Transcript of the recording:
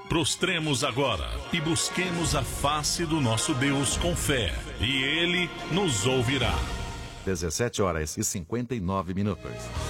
Prostremos agora e busquemos a face do nosso Deus com fé, e Ele nos ouvirá. 17h59.